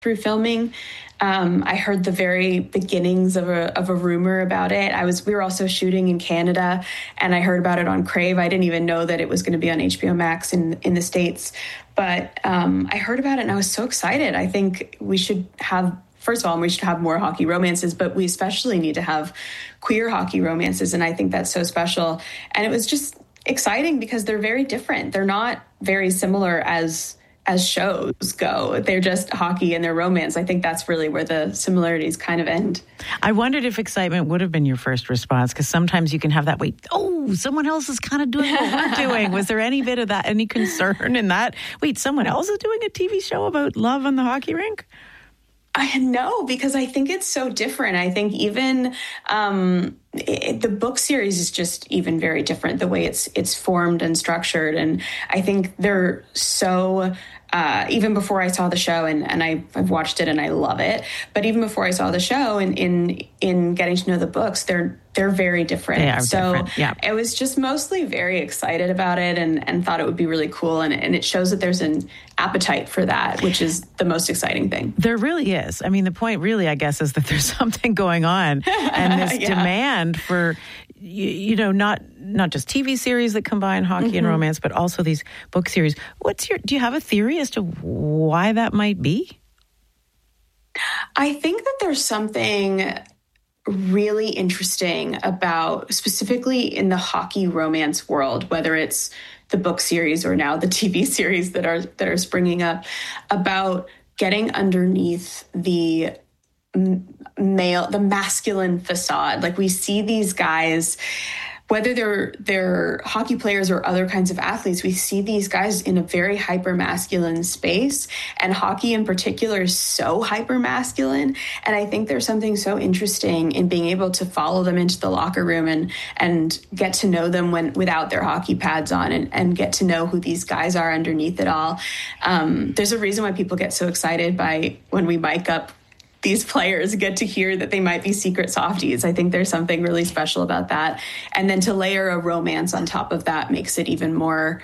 through filming. I heard the very beginnings of a rumor about it. We were also shooting in Canada, and I heard about it on Crave. I didn't even know that it was going to be on HBO Max in the States. But I heard about it, and I was so excited. I think we should have, first of all, we should have more hockey romances, but we especially need to have queer hockey romances, and I think that's so special. And it was just exciting because they're very different. They're not very similar as shows go. They're just hockey and their romance. I think that's really where the similarities kind of end. I wondered if excitement would have been your first response, because sometimes you can have that, wait, someone else is kind of doing what we're doing. Was there any bit of that, any concern in that? Wait, someone else is doing a TV show about love on the hockey rink? No, because I think it's so different. I think even the book series is just even very different, the way it's formed and structured. And I think they're so... even before I saw the show, and I've watched it and I love it, but even before I saw the show and in getting to know the books, they're very different. They are different, yeah. I was just mostly very excited about it and thought it would be really cool. And it shows that there's an appetite for that, which is the most exciting thing. There really is. I mean, the point really, I guess, is that there's something going on and this demand for, not just TV series that combine hockey and romance, but also these book series. Do you have a theory as to why that might be? I think that there's something really interesting about, specifically in the hockey romance world, whether it's the book series or now the TV series that are springing up, about getting underneath the masculine facade. Like, we see these guys, whether they're hockey players or other kinds of athletes, we see these guys in a very hyper-masculine space, and hockey in particular is so hyper-masculine. And I think there's something so interesting in being able to follow them into the locker room and get to know them without their hockey pads on, and get to know who these guys are underneath it all. There's a reason why people get so excited by when we mic up these players, get to hear that they might be secret softies. I think there's something really special about that. And then to layer a romance on top of that makes it even more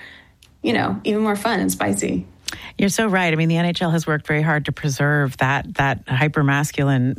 fun and spicy. You're so right. I mean, the NHL has worked very hard to preserve that hyper-masculine,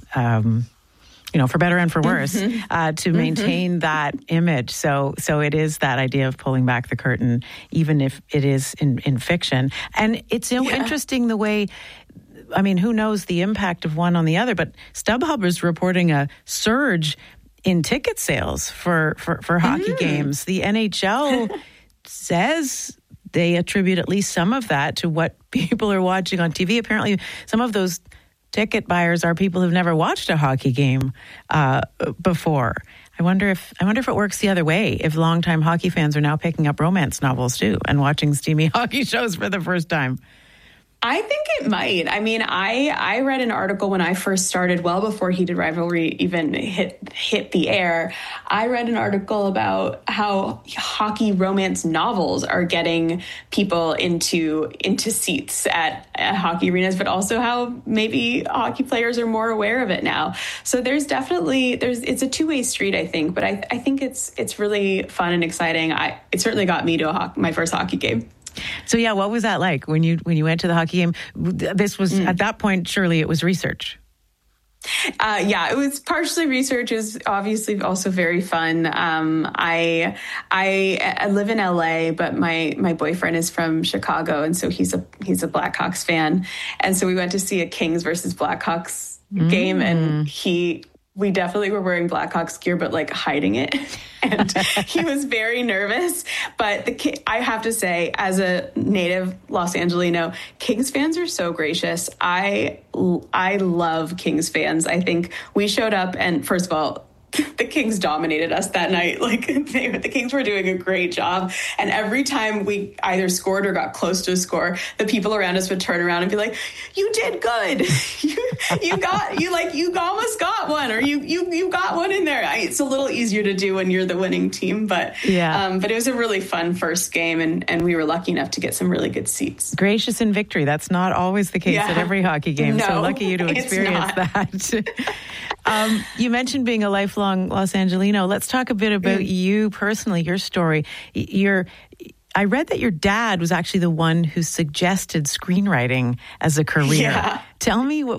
for better and for worse, to maintain that image. So it is that idea of pulling back the curtain, even if it is in fiction. And it's so interesting the way... I mean, who knows the impact of one on the other, but StubHub is reporting a surge in ticket sales for hockey games. The NHL says they attribute at least some of that to what people are watching on TV. Apparently, some of those ticket buyers are people who've never watched a hockey game before. I wonder if it works the other way, if longtime hockey fans are now picking up romance novels too and watching steamy hockey shows for the first time. I think it might. I mean, I read an article when I first started, well before Heated Rivalry even hit the air. I read an article about how hockey romance novels are getting people into seats at hockey arenas, but also how maybe hockey players are more aware of it now. So there's it's a two-way street, I think. But I think it's really fun and exciting. It certainly got me to my first hockey game. So yeah, what was that like when you went to the hockey game? This was at that point, surely it was research. It was partially research. It was obviously also very fun. I live in LA, but my boyfriend is from Chicago, and so he's a Blackhawks fan, and so we went to see a Kings versus Blackhawks game, and we definitely were wearing Blackhawks gear, but like hiding it. And he was very nervous. But I have to say, as a native Los Angelino, Kings fans are so gracious. I love Kings fans. I think we showed up, and first of all, the Kings dominated us that night. Like, the Kings were doing a great job. And every time we either scored or got close to a score, the people around us would turn around and be like, "You did good. You almost got one, or you got one in there." It's a little easier to do when you're the winning team, but it was a really fun first game, and we were lucky enough to get some really good seats. Gracious in victory. That's not always the case at every hockey game. No, so lucky you to experience that. You mentioned being a lifelong Los Angelino. Let's talk a bit about you personally, your story. I read that your dad was actually the one who suggested screenwriting as a career. Yeah. Tell me